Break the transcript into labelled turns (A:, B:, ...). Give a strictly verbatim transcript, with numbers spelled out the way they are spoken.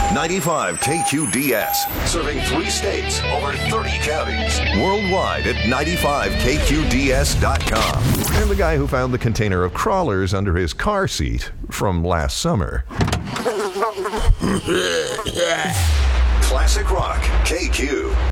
A: ninety-five K Q D S, serving three states, over thirty counties. Worldwide at ninety-five K Q D S dot com. And the guy who found the container of crawlers under his car seat from last summer. Classic Rock, K Q.